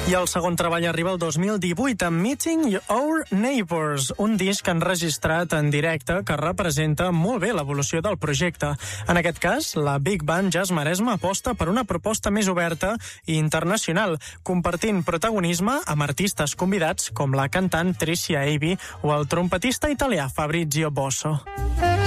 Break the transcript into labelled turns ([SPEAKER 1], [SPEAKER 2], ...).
[SPEAKER 1] I el segon treball arriba el 2018 amb Meeting Our Neighbors, un disc enregistrat en directe que representa molt bé l'evolució del projecte. En aquest cas, la Big Band Jazz Maresme aposta per una proposta més oberta i internacional, compartint protagonisme amb artistes convidats com la cantant Tricia Avey o el trompetista italià Fabrizio Bosso.